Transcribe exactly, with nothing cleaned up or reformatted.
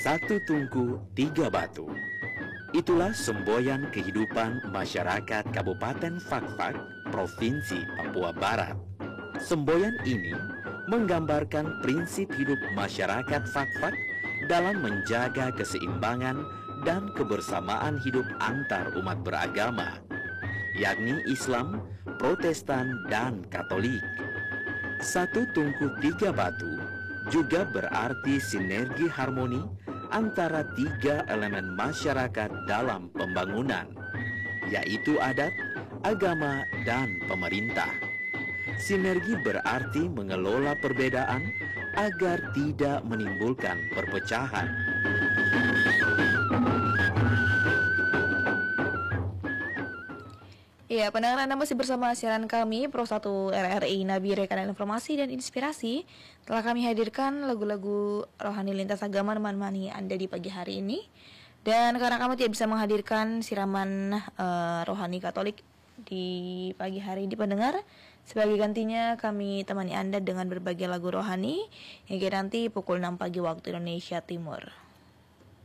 Satu tungku tiga batu. Itulah semboyan kehidupan masyarakat Kabupaten Fakfak, Provinsi Papua Barat. Semboyan ini menggambarkan prinsip hidup masyarakat Fakfak dalam menjaga keseimbangan dan kebersamaan hidup antar umat beragama, yakni Islam, Protestan, dan Katolik. Satu tungku tiga batu juga berarti sinergi harmoni antara tiga elemen masyarakat dalam pembangunan, yaitu adat, agama, dan pemerintah. Sinergi berarti mengelola perbedaan agar tidak menimbulkan perpecahan. Ya, pendengar, Anda masih bersama siaran kami Pro satu R R I Nabi Rekanan Informasi dan Inspirasi. Telah kami hadirkan lagu-lagu rohani lintas agama menemani Anda di pagi hari ini. Dan karena kami tidak bisa menghadirkan siraman uh, rohani Katolik di pagi hari ini, pendengar, sebagai gantinya kami temani Anda dengan berbagai lagu rohani hingga nanti pukul enam pagi waktu Indonesia Timur.